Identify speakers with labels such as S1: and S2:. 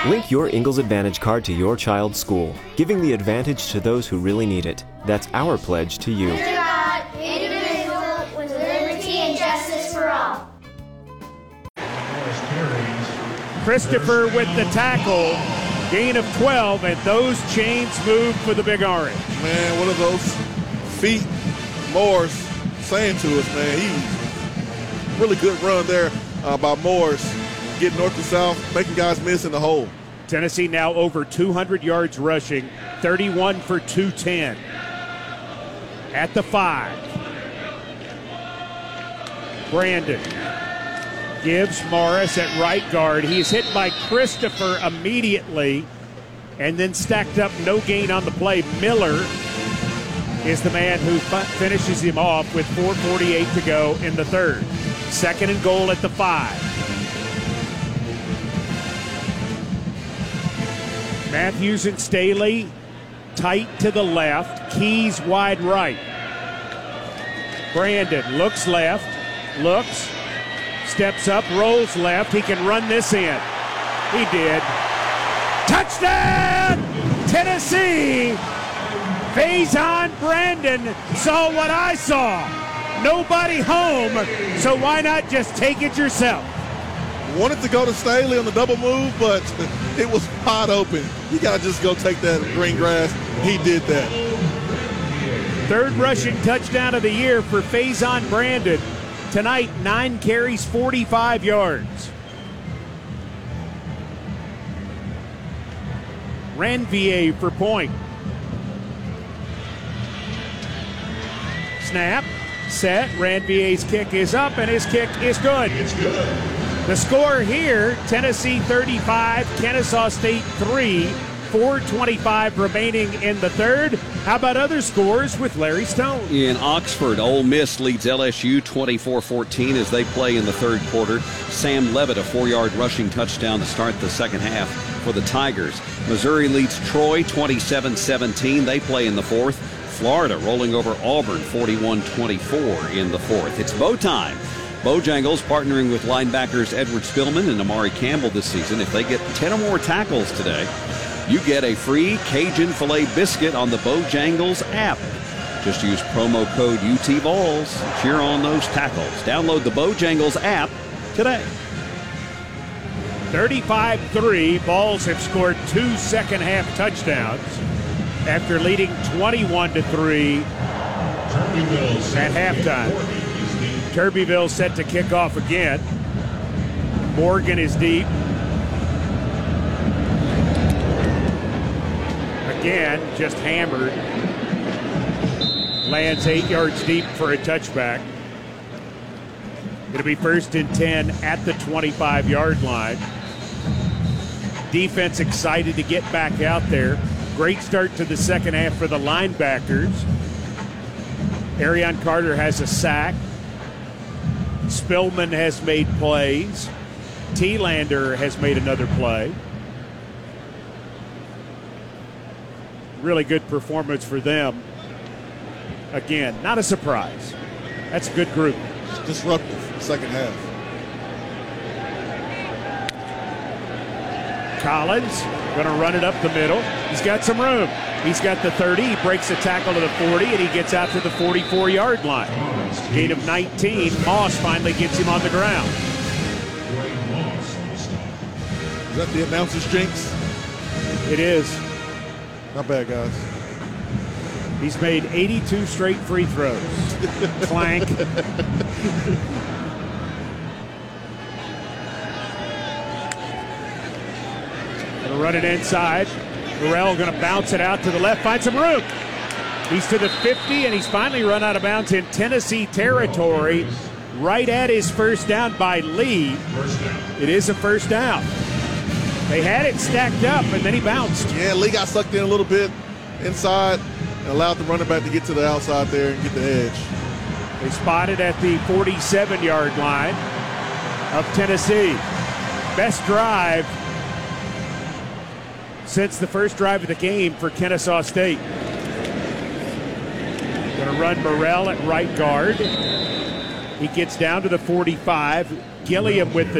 S1: Link your Ingalls Advantage card to your child's school, giving the advantage to those who really need it. That's our pledge to you.
S2: Under God, indivisible, with liberty and justice for all.
S3: Christopher with the tackle, gain of 12, and those chains move for the Big Orange.
S4: Man, what are those feet Morris saying to us, man? He's really good run there by Morris, getting north to south, making guys miss in the hole.
S3: Tennessee now over 200 yards rushing, 31 for 210. At the 5. Brandon gives Morris at right guard. He is hit by Christopher immediately and then stacked up, no gain on the play. Miller is the man who finishes him off with 4:48 to go in the third. Second and goal at the 5. Matthews and Staley tight to the left, Keys wide right. Brandon looks left, looks, steps up, rolls left. He can run this in. He did. Touchdown, Tennessee! Faison Brandon saw what I saw. Nobody home, so why not just take it yourself?
S4: Wanted to go to Staley on the double move, but it was wide open. You got to just go take that green grass. He did that.
S3: Third rushing touchdown of the year for Faison Brandon. Tonight, 9 carries, 45 yards. Ranvier for point. Snap, set, Ranvier's kick is up, and his kick is good.
S5: It's good.
S3: The score here, Tennessee 35, Kennesaw State 3, 4:25 remaining in the third. How about other scores with Larry Stone?
S6: In Oxford, Ole Miss leads LSU 24-14 as they play in the third quarter. Sam Levitt, a 4-yard rushing touchdown to start the second half for the Tigers. Missouri leads Troy 27-17. They play in the fourth. Florida rolling over Auburn 41-24 in the fourth. It's bow time. Bojangles partnering with linebackers Edward Spillman and Amari Campbell this season. If they get 10 or more tackles today, you get a free Cajun filet biscuit on the Bojangles app. Just use promo code UTVols and cheer on those tackles. Download the Bojangles app today.
S3: 35-3, Vols have scored 2 second-half touchdowns after leading 21-3 at halftime. Turbyville set to kick off again. Morgan is deep. Again, just hammered. Lands 8 yards deep for a touchback. It'll be 1st and 10 at the 25-yard line. Defense excited to get back out there. Great start to the second half for the linebackers. Arion Carter has a sack. Spillman has made plays. Thielander has made another play. Really good performance for them. Again, not a surprise. That's a good group.
S4: Disruptive second half.
S3: Collins going to run it up the middle. He's got some room. He's got the 30. He breaks a tackle to the 40, and he gets out to the 44-yard line. Gain of 19. Moss finally gets him on the ground.
S4: Is that the announcer's jinx?
S3: It is.
S4: Not bad, guys.
S3: He's made 82 straight free throws. Clank. Gonna run it inside. Burrell gonna bounce it out to the left, find some room. He's to the 50, and he's finally run out of bounds in Tennessee territory, right at his first down by Lee. It is a first down. They had it stacked up, and then he bounced.
S4: Yeah, Lee got sucked in a little bit inside and allowed the running back to get to the outside there and get the edge.
S3: They spotted at the 47-yard line of Tennessee. Best drive since the first drive of the game for Kennesaw State. Going to run Burrell at right guard. He gets down to the 45. Gilliam with the